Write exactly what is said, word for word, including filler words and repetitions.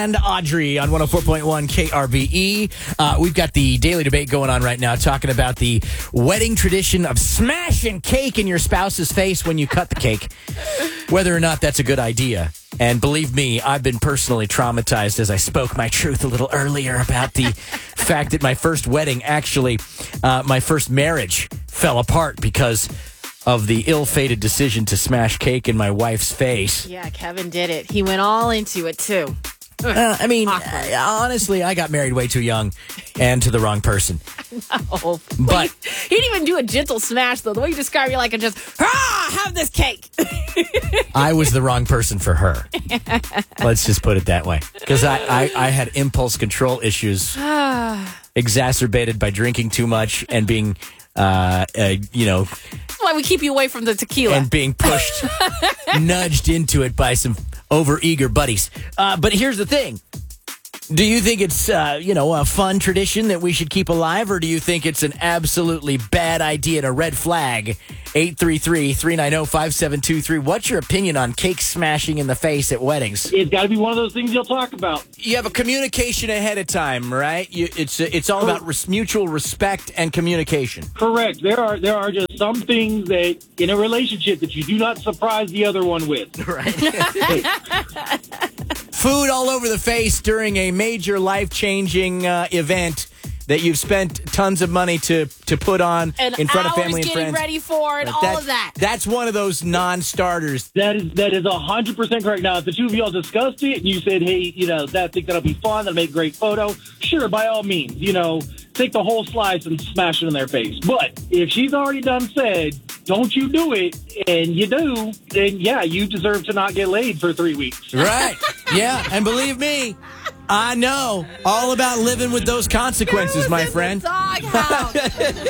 And Audrey on one oh four point one K R B E. Uh, we've got the daily debate going on right now, talking about the wedding tradition of smashing cake in your spouse's face when you cut the cake, whether or not that's a good idea. And believe me, I've been personally traumatized as I spoke my truth a little earlier about the fact that my first wedding, actually, uh, my first marriage fell apart because of the ill-fated decision to smash cake in my wife's face. Yeah, Kevin did it. He went all into it, too. Uh, I mean, uh, honestly, I got married way too young and to the wrong person. No. But he didn't even do a gentle smash, though. The way you describe it, like, it just, ah, have this cake. I was the wrong person for her. Let's just put it that way. Because I, I, I had impulse control issues exacerbated by drinking too much and being, uh, uh, you know... That's why we keep you away from the tequila. And being pushed, nudged into it by some overeager buddies. Uh, but here's the thing. Do you think it's, uh, you know, a fun tradition that we should keep alive, or do you think it's an absolutely bad idea and a red flag? eight three three, three nine zero, five seven two three. What's your opinion on cake smashing in the face at weddings? It's got to be one of those things you'll talk about. You have a communication ahead of time, right? You, it's it's all about res- mutual respect and communication. Correct. There are there are just some things that in a relationship that you do not surprise the other one with. Right. Food all over the face during a major life-changing uh, event that you've spent tons of money to to put on and in front of hours family and getting friends. ready for it, Right, all that, of that. That's one of those non-starters. That is that is a hundred percent correct. Now, if the two of y'all discussed it and you said, "Hey, you know, that I think that'll be fun. That'll make a great photo." Sure, by all means, you know, take the whole slice and smash it in their face. But if she's already done said, "Don't you do it," and you do, then yeah, you deserve to not get laid for three weeks. Right? Yeah, and believe me, I know all about living with those consequences, my friend. Doghouse.